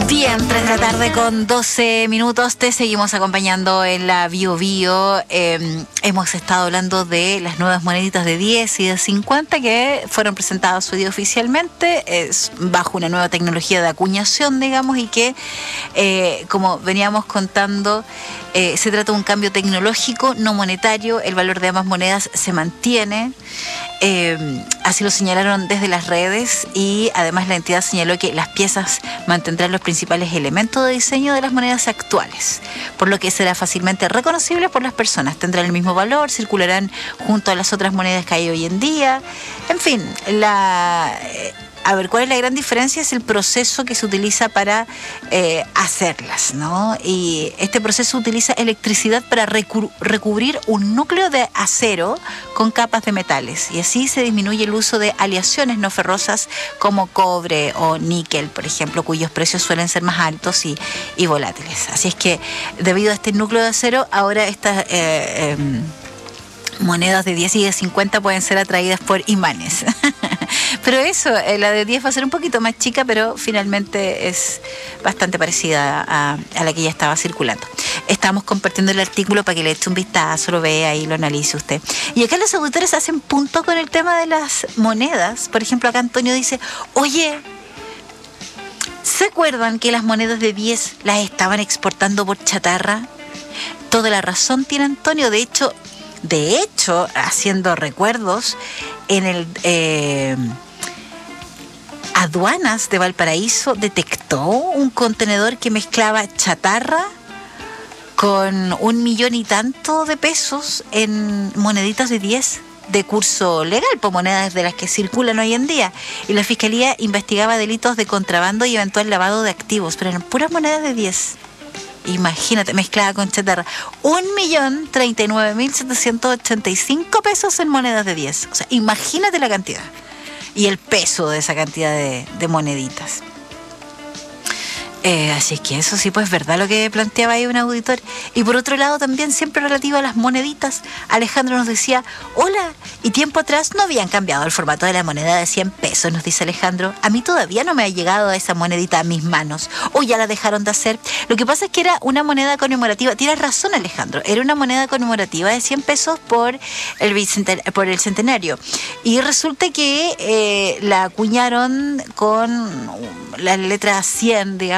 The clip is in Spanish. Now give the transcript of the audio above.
Bien, 3 de la tarde con 12 minutos. Te seguimos acompañando en la Bio Bio. Hemos estado hablando de las nuevas moneditas de 10 y de 50 que fueron presentadas hoy día oficialmente. Es bajo una nueva tecnología de acuñación, digamos, y que, como veníamos contando, se trata de un cambio tecnológico, no monetario. El valor de ambas monedas se mantiene. Así lo señalaron desde las redes, y además la entidad señaló que las piezas mantendrán los principales elementos de diseño de las monedas actuales, por lo que será fácilmente reconocible por las personas. Tendrán el mismo valor, circularán junto a las otras monedas que hay hoy en día. En fin, a ver, ¿cuál es la gran diferencia? Es el proceso que se utiliza para hacerlas, ¿no? Y este proceso utiliza electricidad para recubrir un núcleo de acero con capas de metales, y así se disminuye el uso de aleaciones no ferrosas como cobre o níquel, por ejemplo, cuyos precios suelen ser más altos y volátiles. Así es que, debido a este núcleo de acero, ahora estas monedas de 10 y de 50 pueden ser atraídas por imanes. Pero eso, la de 10 va a ser un poquito más chica, pero finalmente es bastante parecida a la que ya estaba circulando. Estamos compartiendo el artículo para que le eche un vistazo, lo vea y lo analice usted. Y acá los auditores hacen punto con el tema de las monedas. Por ejemplo, acá Antonio dice: oye, ¿se acuerdan que las monedas de 10 las estaban exportando por chatarra? Toda la razón tiene Antonio. De hecho, haciendo recuerdos, en el aduanas de Valparaíso detectó un contenedor que mezclaba chatarra con 1 millón y tanto de pesos en moneditas de 10 de curso legal, por monedas de las que circulan hoy en día. Y la Fiscalía investigaba delitos de contrabando y eventual lavado de activos, pero eran puras monedas de 10. Imagínate, mezclada con chatarra. 1.039.785 pesos en monedas de 10. O sea, imagínate la cantidad y el peso de esa cantidad de moneditas. Así es que eso sí, pues, verdad lo que planteaba ahí un auditor. Y por otro lado, también, siempre relativo a las moneditas, Alejandro nos decía: hola, y tiempo atrás no habían cambiado el formato de la moneda de 100 pesos, nos dice Alejandro. A mí todavía no me ha llegado esa monedita a mis manos, o ya la dejaron de hacer. Lo que pasa es que era una moneda conmemorativa. Tienes razón, Alejandro, era una moneda conmemorativa de 100 pesos por el centenario. Y resulta que la acuñaron con las letras 100, digamos,